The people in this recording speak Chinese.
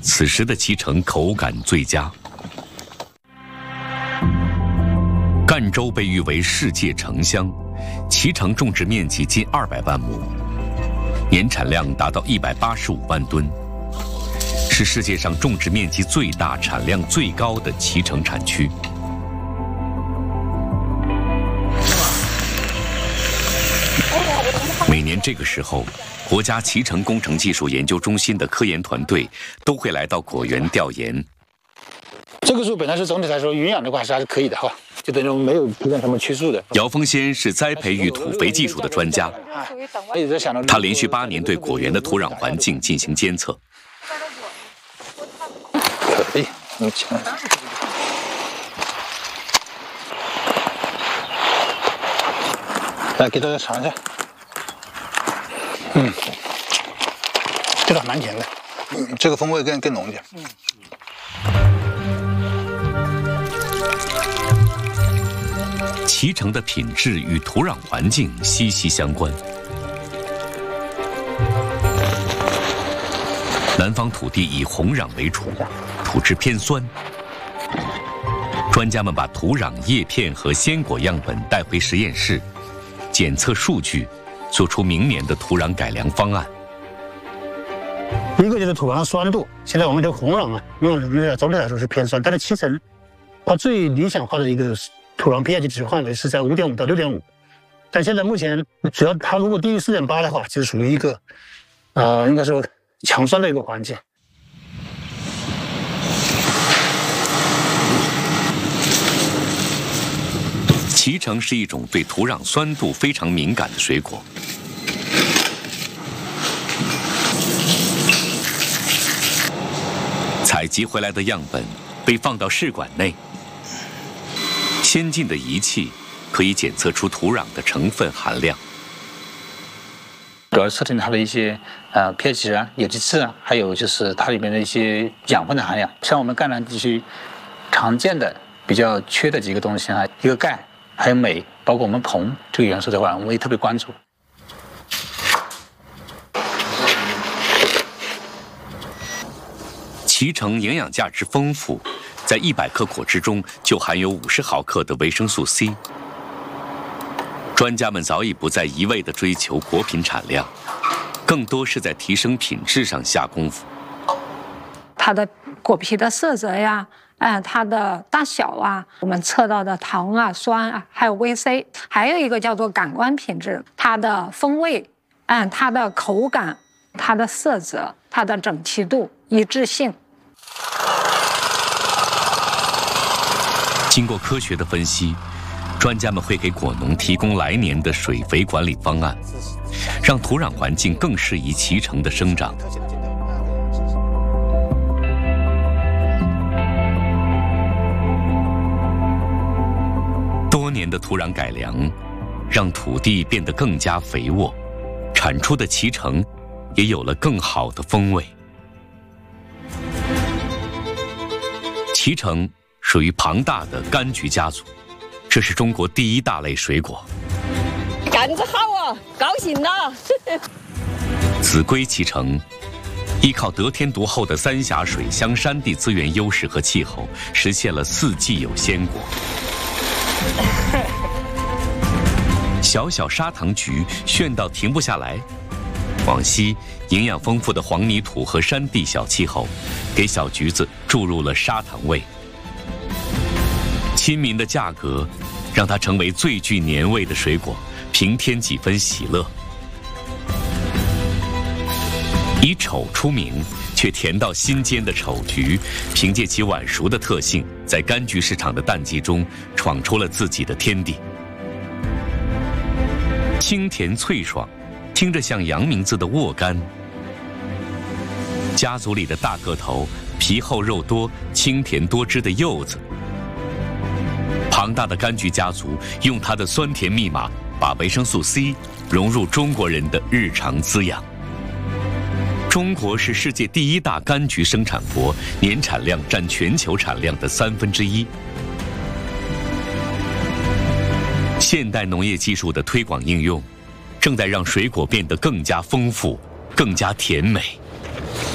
此时的脐橙口感最佳。赣州被誉为世界橙乡，脐橙种植面积近200万亩，年产量达到185万吨，是世界上种植面积最大、产量最高的脐橙产区。每年这个时候，国家脐橙工程技术研究中心的科研团队都会来到果园调研。 这个树本来是总体来说营养的话还是可以的哈，就等于没有出现什么缺树的。 姚峰先是栽培育土肥技术的专家，他连续8年对果园的土壤环境进行监测。 可以，你起来。来，给大家尝一下。这个蛮甜的，这个风味更浓一点。 脐橙的品质与土壤环境息息相关。南方土地以红壤为主，土质偏酸。专家们把土壤、叶片和鲜果样本带回实验室，检测数据，做出明年的土壤改良方案。 一个就是土壤酸度，现在我们的红壤啊，用总体来说是偏酸，但是脐橙它最理想化的一个土壤 pH 值范围是在5.5到6.5，但现在目前只要它如果低于4.8的话，就是属于一个应该说强酸的一个环境。 脐橙是一种对土壤酸度非常敏感的水果。采集回来的样本被放到试管内，先进的仪器可以检测出土壤的成分含量。 主要测定它的一些pH 值啊、有机质啊，还有就是它里面的一些养分的含量。像我们赣南地区常见的比较缺的几个东西啊，一个钙，还有镁，包括我们硼这个元素的话，我们也特别关注。 脐橙营养价值丰富，在100克果汁中就含有50毫克的维生素 C。专家们早已不再一味地追求果品产量，更多是在提升品质上下功夫。 它的果皮的色泽呀，它的大小啊，我们测到的糖啊、酸啊，还有 VC， 还有一个叫做感官品质，它的风味，它的口感、它的色泽、它的整齐度、一致性。 经过科学的分析，专家们会给果农提供来年的水肥管理方案，让土壤环境更适宜脐橙的生长。多年的土壤改良，让土地变得更加肥沃，产出的脐橙也有了更好的风味。脐橙属于庞大的柑橘家族，这是中国第1大类水果。 干得好啊，高兴了！ 秭归脐橙依靠得天独厚的三峡水乡山地资源优势和气候，实现了4季有鲜果。小小砂糖橘炫到停不下来。广西营养丰富的黄泥土和山地小气候，给小橘子注入了砂糖味。亲民的价格，让它成为最具年味的水果，平添几分喜乐。以丑出名，却甜到心间的丑橘，凭借其晚熟的特性，在柑橘市场的淡季中闯出了自己的天地。清甜脆爽，听着像洋名字的沃柑。家族里的大个头、皮厚肉多、清甜多汁的柚子。庞大的柑橘家族用它的酸甜密码，把维生素 C 融入中国人的日常滋养。中国是世界第1大柑橘生产国，年产量占全球产量的1/3。现代农业技术的推广应用，正在让水果变得更加丰富、更加甜美。